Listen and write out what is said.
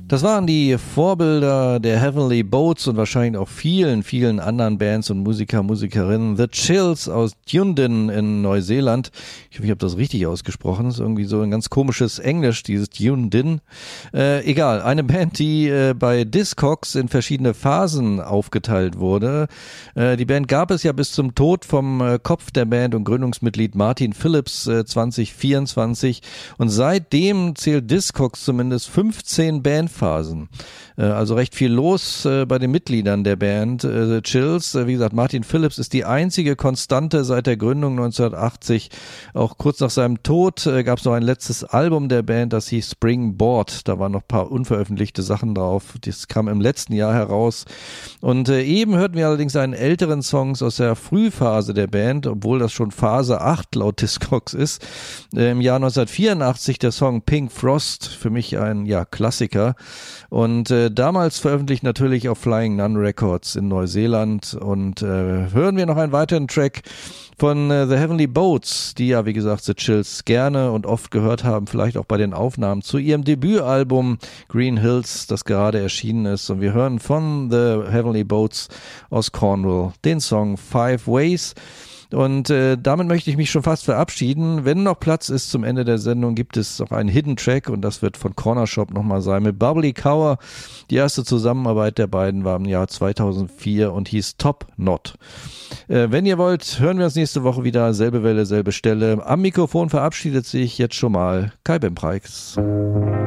Das waren die Vorbilder der Heavenly Boats und wahrscheinlich auch vielen, vielen anderen Bands und Musikerinnen. The Chills aus Dunedin in Neuseeland. Ich hoffe, ich habe das richtig ausgesprochen. Das ist irgendwie so ein ganz komisches Englisch, dieses Dunedin. Egal, eine Band, die bei Discogs in verschiedene Phasen aufgeteilt wurde. Die Band gab es ja bis zum Tod vom Kopf der Band und Gründungsmitglied Martin Phillips 2024. Und seitdem zählt Discogs zumindest 15 Bandphasen. Also recht viel los bei den Mitgliedern der Band The Chills. Wie gesagt, Martin Phillips ist die einzige Konstante seit der Gründung 1980. Auch kurz nach seinem Tod gab es noch ein letztes Album der Band, das hieß Springboard. Da waren noch ein paar unveröffentlichte Sachen drauf. Das kam im letzten Jahr heraus. Und eben hörten wir allerdings einen älteren Song aus der Frühphase der Band, obwohl das schon Phase 8 laut Discogs ist. Im Jahr 1984 der Song Pink Frost, für mich ein Klassiker. Und damals veröffentlicht natürlich auf Flying Nun Records in Neuseeland. Und hören wir noch einen weiteren Track von The Heavenly Boats, die ja, wie gesagt, The Chills gerne und oft gehört haben, vielleicht auch bei den Aufnahmen zu ihrem Debütalbum Green Hills, das gerade erschienen ist. Und wir hören von The Heavenly Boats aus Cornwall den Song Five Ways. Und damit möchte ich mich schon fast verabschieden. Wenn noch Platz ist zum Ende der Sendung, gibt es noch einen Hidden Track und das wird von Corner Shop nochmal sein mit Bubbly Cower. Die erste Zusammenarbeit der beiden war im Jahr 2004 und hieß Top Knot. Wenn ihr wollt, hören wir uns nächste Woche wieder. Selbe Welle, selbe Stelle. Am Mikrofon verabschiedet sich jetzt schon mal Kai Bempreis.